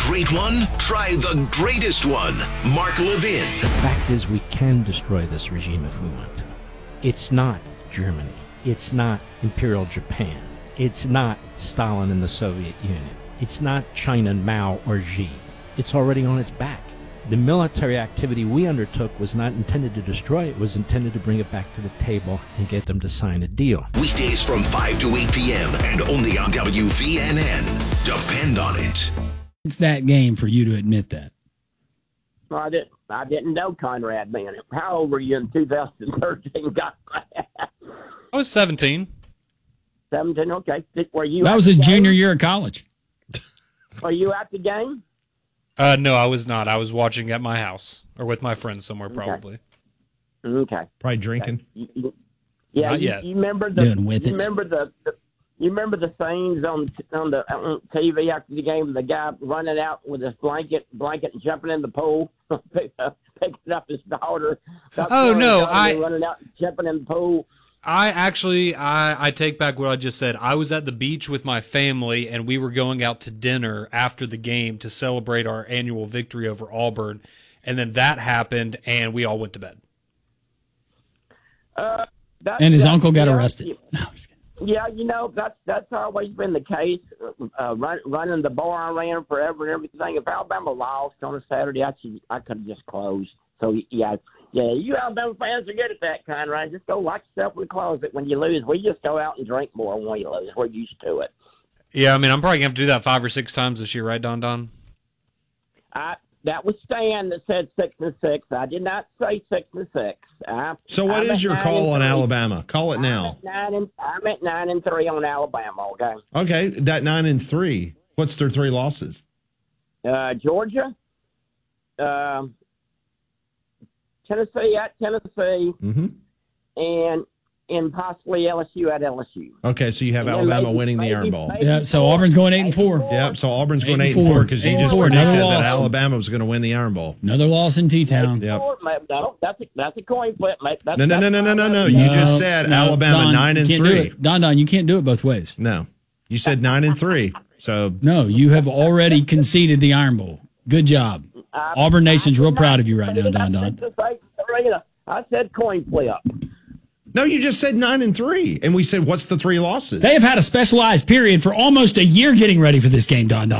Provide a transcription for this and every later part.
great one? Try the greatest one. Mark Levin. The fact is, we can destroy this regime if we want to. It's not Germany. It's not Imperial Japan. It's not Stalin and the Soviet Union. It's not China, Mao, or Xi. It's already on its back. The military activity we undertook was not intended to destroy it. It was intended to bring it back to the table and get them to sign a deal. Weekdays from 5 to 8 p.m. and only on WVNN. Depend on it. It's that game for you to admit that. Well, I didn't know Conrad, man. How old were you in 2013, Conrad? I was 17. 17, okay. Were you That was his junior year of college. Were you at the game? No, I was not. I was watching at my house or with my friends somewhere, probably. Okay. Probably drinking. Yeah, Not yet. You remember the Doing whippets. You remember the scenes on TV after the game, the guy running out with his blanket and jumping in the pool, picking up his daughter. Oh, no, running out and jumping in the pool. I take back what I just said. I was at the beach with my family, and we were going out to dinner after the game to celebrate our annual victory over Auburn, and then that happened, and we all went to bed. And his uncle got arrested. No, I'm just kidding. Yeah, that's always been the case. Running the bar I ran forever and everything. If Alabama lost on a Saturday, I could have just closed. So yeah, you Alabama fans are good at that, Conrad. Just go lock yourself in the closet when you lose. We just go out and drink more when we lose. We're used to it. Yeah, I mean, I'm probably going to have to do that 5 or 6 times this year, right, Don? That was Stan that said 6-6. I did not say 6-6. So what is your call on Alabama? Call it now. I'm at 9-3 on Alabama. Okay. Okay, that 9-3. What's their 3 losses? Georgia, Tennessee at Tennessee, and possibly LSU at LSU. Okay, so you have Alabama winning the Iron Bowl. Yeah, so Auburn's going 8-4. Yeah, so Auburn's going 8-4 because you just predicted that Alabama was going to win the Iron Bowl. Another loss in T-Town. Yep. No, that's a coin flip, mate. No. You just said Alabama Don, 9-3. Don, you can't do it both ways. No, you said 9-3. So no, you have already conceded the Iron Bowl. Good job. Auburn Nation's real proud of you right now, Don. I said coin flip. No, you just said 9-3, and we said, "What's the 3 losses?" They have had a specialized period for almost a year getting ready for this game, Don.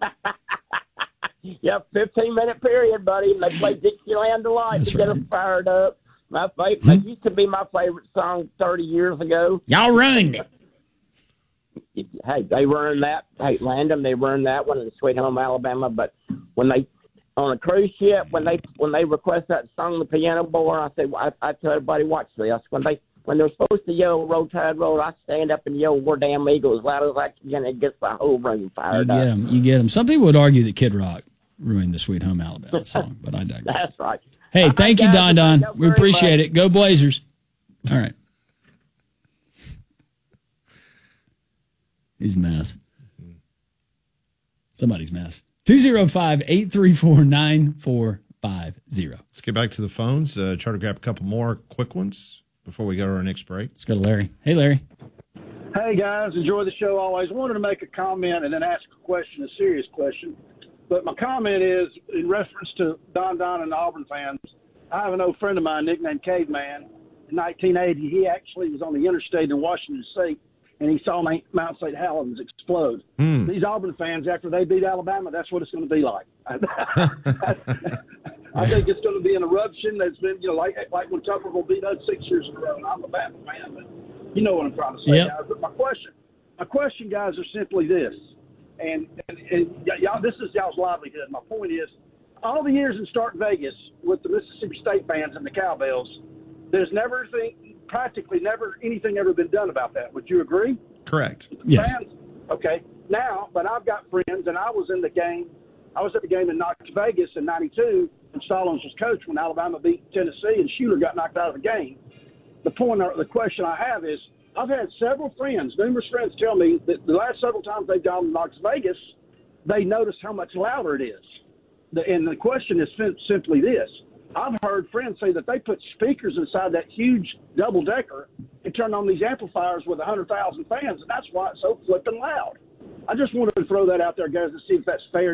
Yep, 15-minute period, buddy. And they play Dixieland Delight to get us fired up. That used to be my favorite song 30 years ago. Y'all ruined it. Hey, they ruined that. Hey, Landon, they ruined that one in Sweet Home Alabama. But when they on a cruise ship, when they request that song, the piano boy, I say, I tell everybody, watch this. When they're supposed to yell "Roll Tide Roll," I stand up and yell "We're Damn Eagles" as loud as I can. It gets the whole room fired up. You get them. Some people would argue that Kid Rock ruined the Sweet Home Alabama song, but I digress. That's right. Hey, thank you, Don. We appreciate it. Go Blazers. All right. He's a mess. Somebody's mess. 205-834-9450. Let's get back to the phones. Try to grab a couple more quick ones before we go to our next break. Let's go to Larry. Hey, Larry. Hey, guys. Enjoy the show always. Wanted to make a comment and then ask a question, a serious question. But my comment is in reference to Don and the Auburn fans. I have an old friend of mine nicknamed Caveman. In 1980, he actually was on the interstate in Washington State, and he saw Mount St. Helens explode. These Auburn fans, after they beat Alabama, that's what it's going to be like. I think it's going to be an eruption that's been, like when Tuberville beat us 6 years in a row. And I'm a Bama fan, but you know what I'm trying to say, guys. But my question, guys, are simply this, and y'all, this is y'all's livelihood. My point is, all the years in Start Vegas with the Mississippi State fans and the Cowbells, there's practically never anything ever been done about that. Would you agree? Correct. Yes. Fans? Okay. Now, but I've got friends, and I was at the game in Knox Vegas in '92 when Stallings was coach when Alabama beat Tennessee and Schuler got knocked out of the game. The question I have is, I've had numerous friends tell me that the last several times they've gone to Knox Vegas, they noticed how much louder it is. And the question is simply this. I've heard friends say that they put speakers inside that huge double-decker and turn on these amplifiers with 100,000 fans, and that's why it's so flipping loud. I just wanted to throw that out there, guys, to see if that's fair.